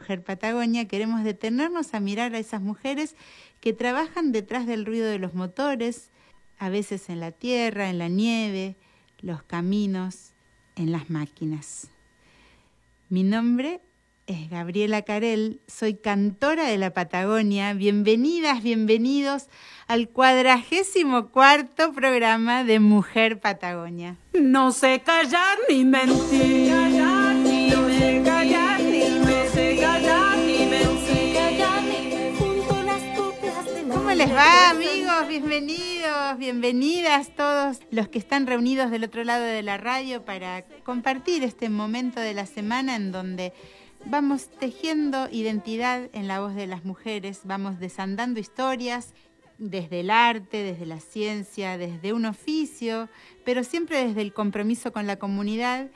Mujer Patagonia, queremos detenernos a mirar a esas mujeres que trabajan detrás del ruido de los motores, a veces en la tierra, en la nieve, los caminos, en las máquinas. Mi nombre es Gabriela Carel, soy cantora de la Patagonia. Bienvenidas, bienvenidos al 44º programa de Mujer Patagonia. No sé callar ni mentir, no sé callar ni me sé callar ni mentir. ¿Cómo les va, amigos? Bienvenidos, bienvenidas todos los que están reunidos del otro lado de la radio para compartir este momento de la semana en donde vamos tejiendo identidad en la voz de las mujeres, vamos desandando historias desde el arte, desde la ciencia, desde un oficio, pero siempre desde el compromiso con la comunidad.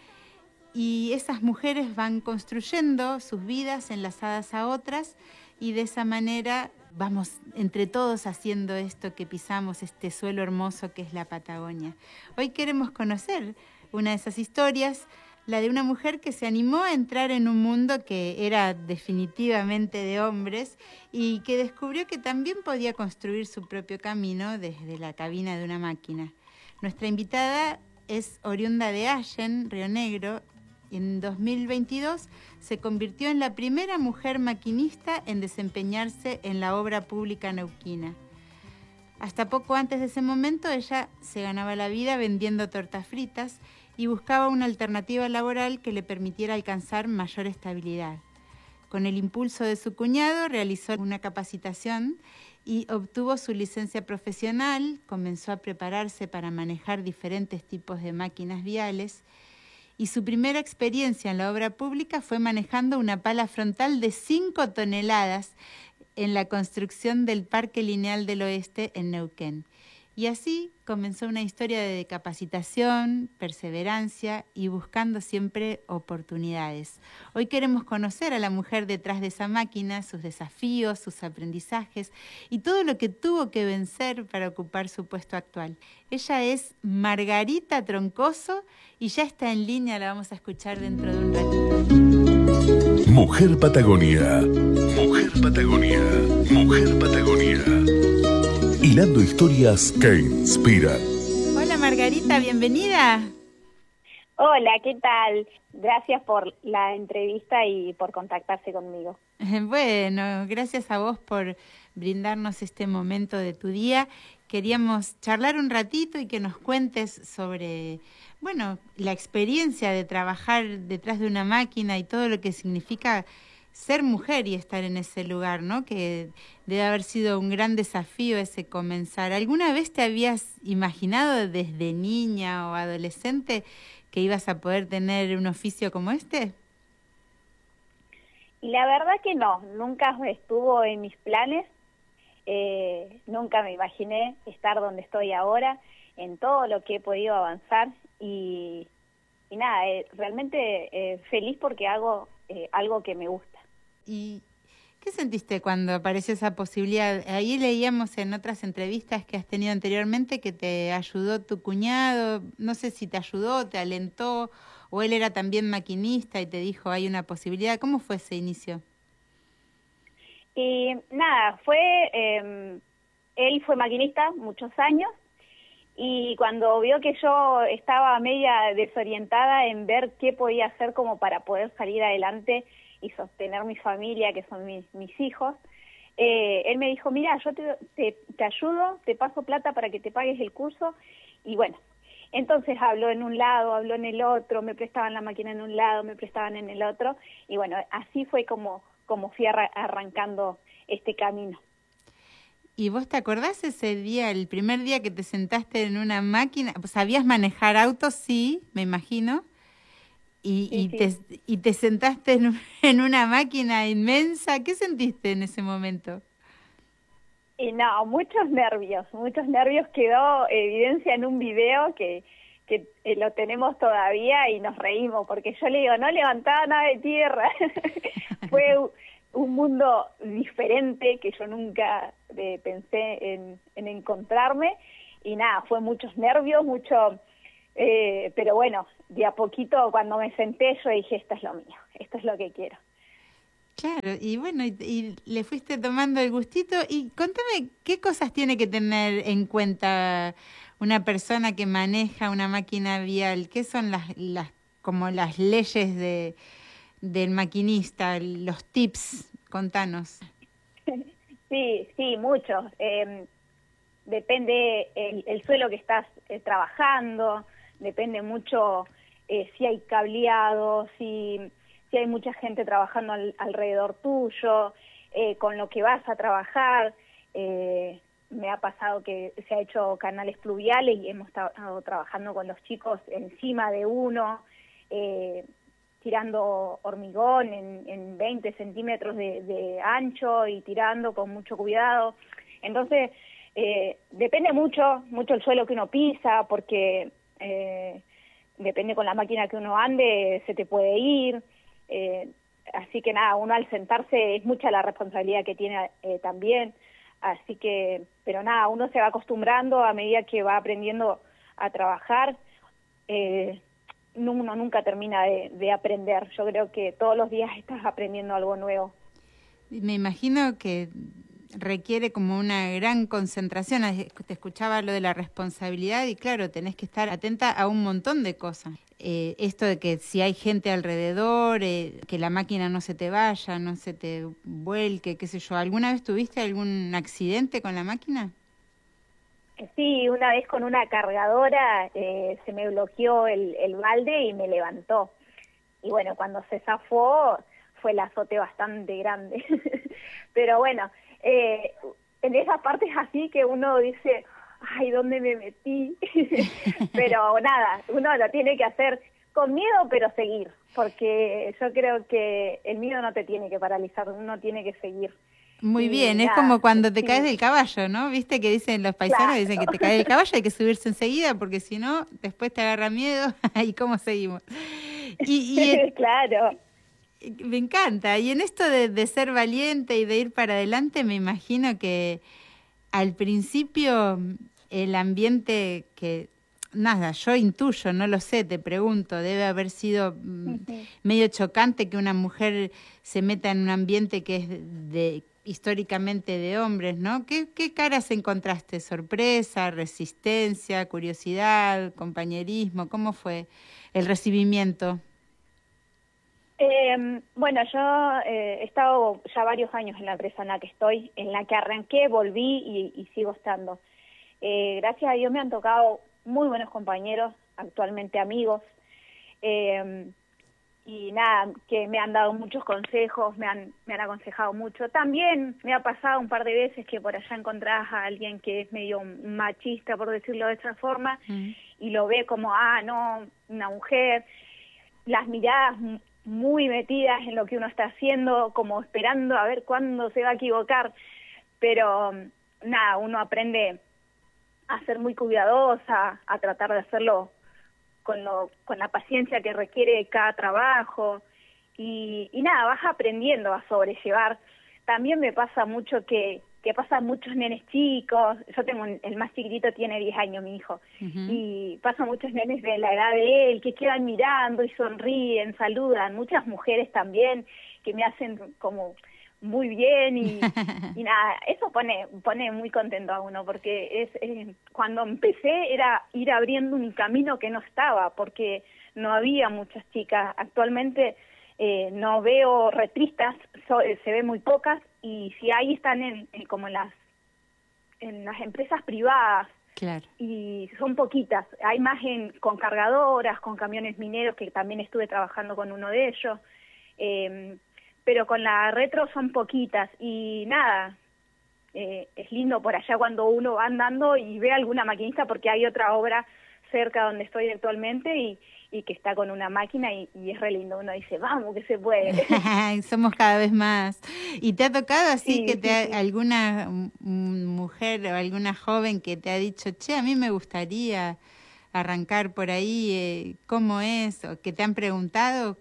Y esas mujeres van construyendo sus vidas enlazadas a otras y de esa manera vamos entre todos haciendo esto que pisamos, este suelo hermoso que es la Patagonia. Hoy queremos conocer una de esas historias, la de una mujer que se animó a entrar en un mundo que era definitivamente de hombres y que descubrió que también podía construir su propio camino desde la cabina de una máquina. Nuestra invitada es oriunda de Allen, Río Negro. En 2022 se convirtió en la primera mujer maquinista en desempeñarse en la obra pública neuquina. Hasta poco antes de ese momento ella se ganaba la vida vendiendo tortas fritas y buscaba una alternativa laboral que le permitiera alcanzar mayor estabilidad. Con el impulso de su cuñado realizó una capacitación y obtuvo su licencia profesional, comenzó a prepararse para manejar diferentes tipos de máquinas viales y su primera experiencia en la obra pública fue manejando una pala frontal de 5 toneladas en la construcción del Parque Lineal del Oeste en Neuquén. Y así comenzó una historia de capacitación, perseverancia y buscando siempre oportunidades. Hoy queremos conocer a la mujer detrás de esa máquina, sus desafíos, sus aprendizajes y todo lo que tuvo que vencer para ocupar su puesto actual. Ella es Margarita Troncoso y ya está en línea, la vamos a escuchar dentro de un ratito. Mujer Patagonia. Mujer Patagonia. Mujer Patagonia. Hilando historias que inspiran. Hola Margarita, bienvenida. Hola, ¿qué tal? Gracias por la entrevista y por contactarse conmigo. Bueno, gracias a vos por brindarnos este momento de tu día. Queríamos charlar un ratito y que nos cuentes sobre, bueno, la experiencia de trabajar detrás de una máquina y todo lo que significa ser mujer y estar en ese lugar, ¿no? Que debe haber sido un gran desafío ese comenzar. ¿Alguna vez te habías imaginado desde niña o adolescente que ibas a poder tener un oficio como este? Y la verdad que no, nunca estuvo en mis planes, nunca me imaginé estar donde estoy ahora, en todo lo que he podido avanzar y nada, realmente feliz porque hago algo que me gusta. ¿Y qué sentiste cuando apareció esa posibilidad? Ahí leíamos en otras entrevistas que has tenido anteriormente que te ayudó tu cuñado, no sé si te ayudó, te alentó, o él era también maquinista y te dijo hay una posibilidad. ¿Cómo fue ese inicio? Y nada, él fue maquinista muchos años y cuando vio que yo estaba media desorientada en ver qué podía hacer como para poder salir adelante y sostener mi familia, que son mis hijos, él me dijo, mira, yo te ayudo, te paso plata para que te pagues el curso, y bueno, entonces habló en un lado, habló en el otro, me prestaban la máquina en un lado, me prestaban en el otro, y bueno, así fue como fui arrancando este camino. ¿Y vos te acordás ese día, el primer día que te sentaste en una máquina? ¿Sabías manejar autos? Sí, me imagino. Y te sentaste en una máquina inmensa. ¿Qué sentiste en ese momento? Y no, muchos nervios. Quedó evidencia en un video que lo tenemos todavía y nos reímos, porque yo le digo, no levantaba nada de tierra. Fue un mundo diferente que yo nunca pensé en encontrarme. Y nada, fue muchos nervios, pero bueno, de a poquito cuando me senté yo dije, esto es lo mío, esto es lo que quiero. Claro, y bueno, y le fuiste tomando el gustito. Y contame, ¿qué cosas tiene que tener en cuenta una persona que maneja una máquina vial? ¿Qué son como las leyes del maquinista, los tips? Contanos. Sí, muchos. Depende el suelo que estás trabajando, depende mucho si hay cableado, si hay mucha gente trabajando alrededor tuyo, con lo que vas a trabajar. Me ha pasado que se ha hecho canales pluviales y hemos estado trabajando con los chicos encima de uno, tirando hormigón en 20 centímetros de ancho y tirando con mucho cuidado. Entonces, depende mucho el suelo que uno pisa, porque depende con la máquina que uno ande, se te puede ir. Así que nada, uno al sentarse es mucha la responsabilidad que tiene también. Así que, pero nada, uno se va acostumbrando a medida que va aprendiendo a trabajar. Uno nunca termina de aprender. Yo creo que todos los días estás aprendiendo algo nuevo. Me imagino que requiere como una gran concentración. Te escuchaba lo de la responsabilidad y claro, tenés que estar atenta a un montón de cosas. Esto de que si hay gente alrededor, que la máquina no se te vaya, no se te vuelque, qué sé yo. ¿Alguna vez tuviste algún accidente con la máquina? Sí, una vez con una cargadora se me bloqueó el balde y me levantó. Y bueno, cuando se zafó fue el azote bastante grande. Pero bueno, en esas partes así que uno dice, ay, ¿dónde me metí? Pero nada, uno lo tiene que hacer con miedo, pero seguir. Porque yo creo que el miedo no te tiene que paralizar, uno tiene que seguir. Muy bien, nada, es como cuando te sí. caes del caballo, ¿no? ¿Viste que dicen los paisanos? Claro. Dicen que te caes del caballo, hay que subirse enseguida porque si no, después te agarra miedo. ¿Y cómo seguimos? Claro. Me encanta. Y en esto de ser valiente y de ir para adelante, me imagino que al principio el ambiente que, nada, yo intuyo, no lo sé, te pregunto, debe haber sido medio chocante que una mujer se meta en un ambiente que es históricamente de hombres, ¿no? ¿Qué caras encontraste? ¿Sorpresa, resistencia, curiosidad, compañerismo? ¿Cómo fue el recibimiento? Bueno, yo he estado ya varios años en la empresa en la que estoy, en la que arranqué, volví y sigo estando. Gracias a Dios me han tocado muy buenos compañeros, actualmente amigos, y nada, que me han dado muchos consejos, me han aconsejado mucho. También me ha pasado un par de veces que por allá encontrás a alguien que es medio machista, por decirlo de esa forma, y lo ve como, no, una mujer, las miradas muy metidas en lo que uno está haciendo, como esperando a ver cuándo se va a equivocar, pero nada, uno aprende a ser muy cuidadosa, a tratar de hacerlo con la paciencia que requiere cada trabajo, y nada, vas aprendiendo a sobrellevar. También me pasa mucho que pasan muchos nenes chicos. Yo tengo el más chiquitito, tiene 10 años mi hijo, y pasan muchos nenes de la edad de él que quedan mirando y sonríen, saludan, muchas mujeres también que me hacen como muy bien y nada, eso pone muy contento a uno, porque cuando empecé era ir abriendo un camino que no estaba, porque no había muchas chicas. Actualmente no veo retristas, se ve muy pocas, y si hay están como en las empresas privadas. Claro. Y son poquitas. Hay más con cargadoras, con camiones mineros, que también estuve trabajando con uno de ellos, pero con la retro son poquitas. Y nada, es lindo por allá cuando uno va andando y ve alguna maquinista, porque hay otra obra cerca donde estoy actualmente y que está con una máquina y es re lindo. Uno dice, vamos, que se puede. Somos cada vez más. ¿Y te ha tocado así sí, alguna mujer o alguna joven que te ha dicho, che, a mí me gustaría arrancar por ahí, ¿cómo es? ¿O que te han preguntado?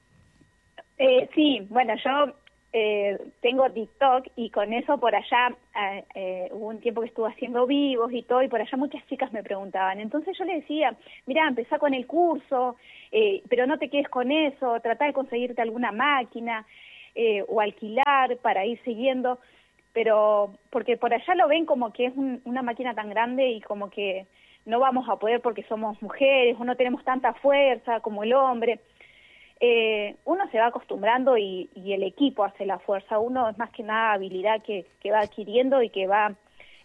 Sí, bueno, yo tengo TikTok y con eso por allá hubo un tiempo que estuve haciendo vivos y todo, y por allá muchas chicas me preguntaban. Entonces yo les decía, mira, empezá con el curso, pero no te quedes con eso, tratá de conseguirte alguna máquina. o alquilar para ir siguiendo, pero porque por allá lo ven como que es una máquina tan grande y como que no vamos a poder porque somos mujeres o no tenemos tanta fuerza como el hombre. Uno se va acostumbrando y el equipo hace la fuerza. Uno es más que nada habilidad que va adquiriendo y que va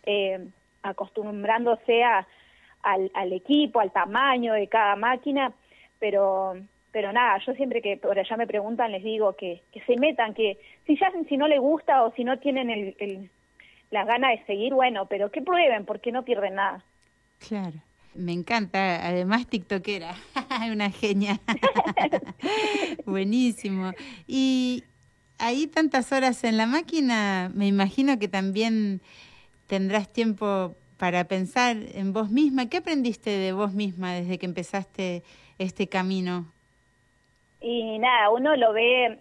acostumbrándose al equipo, al tamaño de cada máquina, pero nada, yo siempre que por allá me preguntan les digo que se metan, que si no les gusta o si no tienen las ganas de seguir, bueno, pero que prueben porque no pierden nada. Claro, me encanta, además tiktokera, una genia. Buenísimo. Y ahí tantas horas en la máquina, me imagino que también tendrás tiempo para pensar en vos misma. ¿Qué aprendiste de vos misma desde que empezaste este camino? Y nada, uno lo ve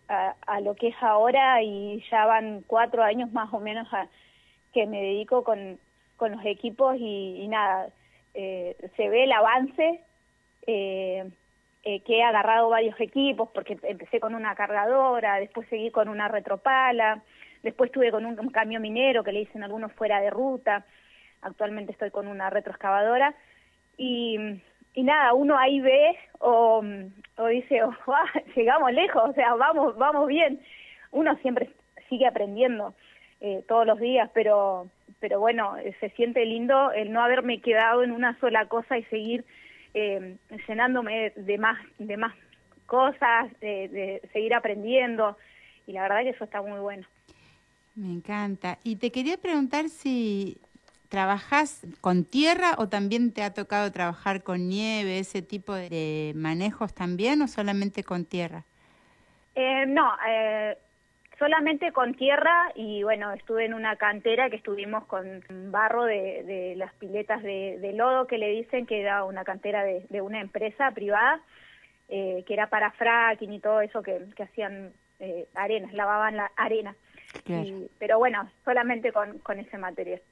a lo que es ahora y ya van 4 años más o menos que me dedico con los equipos y nada, se ve el avance, que he agarrado varios equipos porque empecé con una cargadora, después seguí con una retropala, después estuve con un camión minero que le dicen algunos fuera de ruta, actualmente estoy con una retroexcavadora y nada, uno ahí ve o dice, llegamos lejos, o sea, vamos bien. Uno siempre sigue aprendiendo todos los días, pero bueno, se siente lindo el no haberme quedado en una sola cosa y seguir llenándome de más cosas, de seguir aprendiendo, y la verdad que eso está muy bueno. Me encanta. Y te quería preguntar si ¿trabajás con tierra o también te ha tocado trabajar con nieve, ese tipo de manejos también, o solamente con tierra? No, solamente con tierra, y bueno, estuve en una cantera que estuvimos con barro de las piletas de lodo que le dicen, que era una cantera de una empresa privada, que era para fracking y todo eso, que hacían arenas, lavaban la arena. Claro. Pero bueno, solamente con ese material.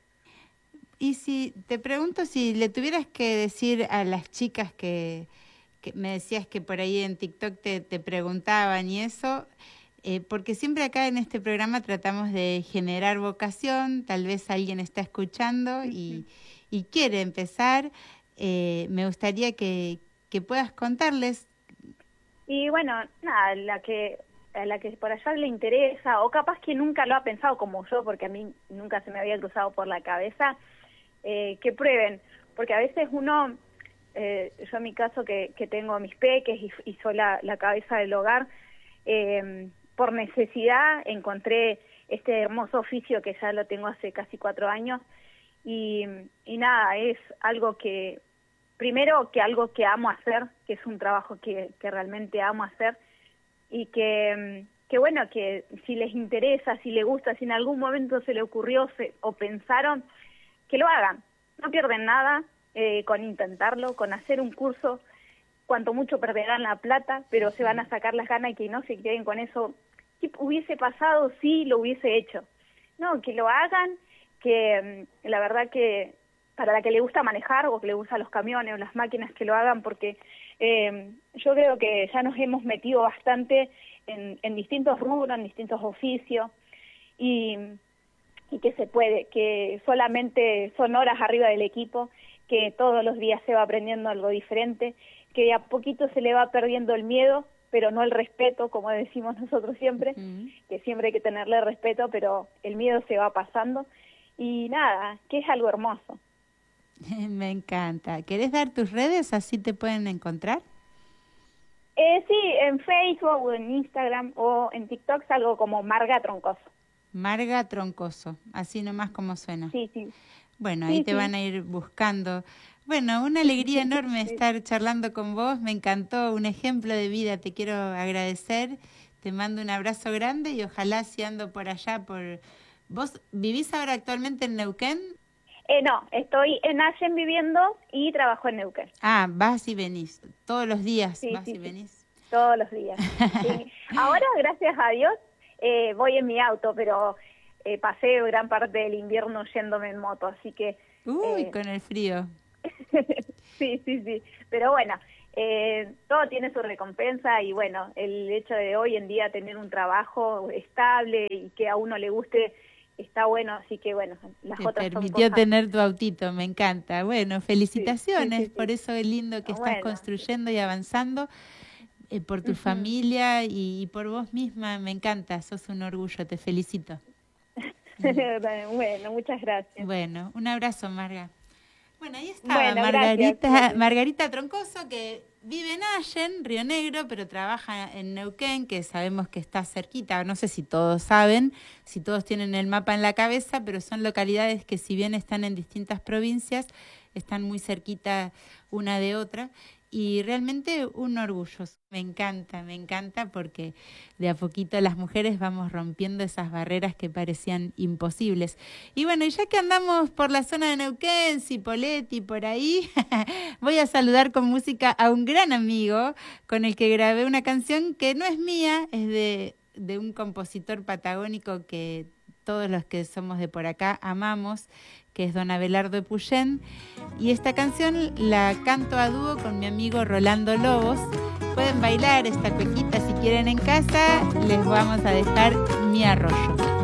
Y si te pregunto, si le tuvieras que decir a las chicas que me decías que por ahí en TikTok te preguntaban y eso, porque siempre acá en este programa tratamos de generar vocación, tal vez alguien está escuchando y quiere empezar, me gustaría que puedas contarles. Y bueno, nada, a la que por allá le interesa, o capaz que nunca lo ha pensado como yo, porque a mí nunca se me había cruzado por la cabeza, que prueben, porque a veces uno, yo en mi caso que tengo mis peques y soy la cabeza del hogar, por necesidad encontré este hermoso oficio que ya lo tengo hace casi 4 años, y nada, es algo que, primero que algo que amo hacer, que es un trabajo que realmente amo hacer, y que bueno, que si les interesa, si les gusta, si en algún momento se le ocurrió o pensaron, que lo hagan, no pierden nada con intentarlo, con hacer un curso, cuanto mucho perderán la plata, pero se van a sacar las ganas y que no se queden con eso, ¿qué hubiese pasado si lo hubiese hecho? No, que lo hagan, que la verdad que para la que le gusta manejar o que le gustan los camiones o las máquinas, que lo hagan, porque yo creo que ya nos hemos metido bastante en distintos rubros, en distintos oficios, y que se puede, que solamente son horas arriba del equipo, que todos los días se va aprendiendo algo diferente, que de a poquito se le va perdiendo el miedo, pero no el respeto, como decimos nosotros siempre, que siempre hay que tenerle respeto, pero el miedo se va pasando, y nada, que es algo hermoso. Me encanta. ¿Querés dar tus redes? Así te pueden encontrar. Sí, en Facebook o en Instagram o en TikTok salgo como Marga Troncoso. Marga Troncoso, así nomás como suena. Sí, sí. Bueno, ahí te van a ir buscando. Bueno, una alegría enorme estar charlando con vos, me encantó, un ejemplo de vida, te quiero agradecer, te mando un abrazo grande y ojalá si ando por allá, ¿Vos vivís ahora actualmente en Neuquén? No, estoy en Allen viviendo y trabajo en Neuquén. Ah, vas y venís, todos los días sí, vas sí, y venís. Todos los días. Sí. Ahora, gracias a Dios, voy en mi auto, pero pasé gran parte del invierno yéndome en moto, así que... Uy, con el frío. Sí, sí, sí. Pero bueno, todo tiene su recompensa y bueno, el hecho de hoy en día tener un trabajo estable y que a uno le guste está bueno, así que bueno, las Te otras permitió son cosas. tener tu autito, me encanta. Bueno, felicitaciones, sí. por eso es lindo que estás Bueno, construyendo y avanzando por tu familia y por vos misma, me encanta, sos un orgullo, te felicito. Bueno, muchas gracias. Bueno, un abrazo, Marga. Bueno, ahí estaba Bueno, Margarita, gracias. Margarita Troncoso, que vive en Allen, Río Negro, pero trabaja en Neuquén, que sabemos que está cerquita. No sé si todos saben, si todos tienen el mapa en la cabeza, pero son localidades que si bien están en distintas provincias, están muy cerquita una de otra. Y realmente un orgullo. Me encanta porque de a poquito las mujeres vamos rompiendo esas barreras que parecían imposibles. Y bueno, y ya que andamos por la zona de Neuquén, Cipolletti, por ahí, voy a saludar con música a un gran amigo con el que grabé una canción que no es mía, es de un compositor patagónico que todos los que somos de por acá amamos, que es don Abelardo Epuyén, y esta canción la canto a dúo con mi amigo Rolando Lobos. Pueden bailar esta cuequita si quieren en casa, les vamos a dejar Mi Arroyo.